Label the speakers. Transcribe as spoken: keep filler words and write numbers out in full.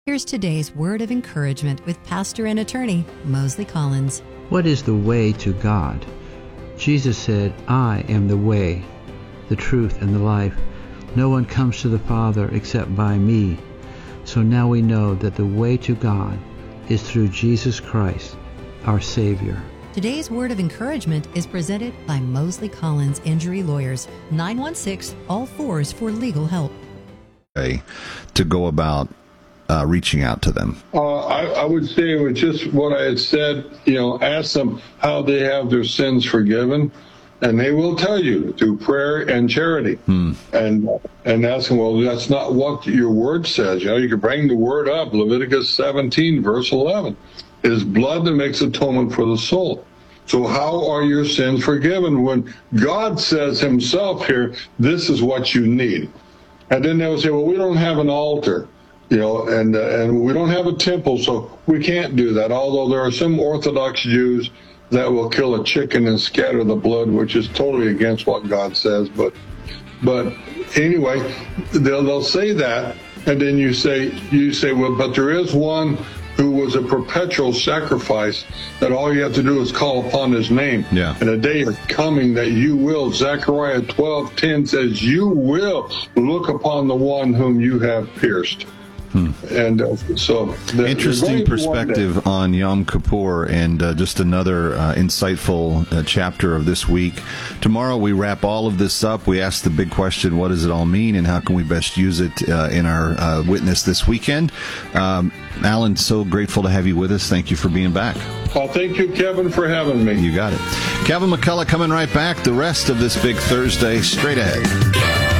Speaker 1: Here's today's word of encouragement with pastor and attorney Mosley Collins.
Speaker 2: What is the way to God? Jesus said, I am the way, the truth, and the life. No one comes to the Father except by me. So now we know that the way to God is through Jesus Christ, our Savior.
Speaker 1: Today's word of encouragement is presented by Mosley Collins Injury Lawyers, nine one six, all fours for legal help.
Speaker 3: To go about uh, reaching out to them?
Speaker 4: Uh, I, I would say it was just what I had said, you know, ask them how they have their sins forgiven, and they will tell you through prayer and charity. Hmm. And and ask them, well, that's not what your word says. You know, you can bring the word up. Leviticus seventeen, verse eleven. It is blood that makes atonement for the soul. So how are your sins forgiven when God says himself here, this is what you need? And then they will say, well, we don't have an altar, you know, and uh, and we don't have a temple, so we can't do that. Although there are some Orthodox Jews that will kill a chicken and scatter the blood, which is totally against what God says. But but anyway, they'll they'll say that, and then you say you say, well, but there is one who was a perpetual sacrifice, that all you have to do is call upon his name.
Speaker 3: Yeah.
Speaker 4: And a day is coming that you will, Zechariah twelve ten says, you will look upon the one whom you have pierced. Hmm. And uh, so the,
Speaker 3: interesting perspective on Yom Kippur, and uh, just another uh, insightful uh, chapter of this week. Tomorrow we wrap all of this up. We ask the big question, what does it all mean, and how can we best use it uh, in our uh, witness this weekend? Um, Alan, so grateful to have you with us. Thank you for being back.
Speaker 4: Well, thank you, Kevin, for having me.
Speaker 3: You got it. Kevin McCullough coming right back. The rest of this big Thursday straight ahead.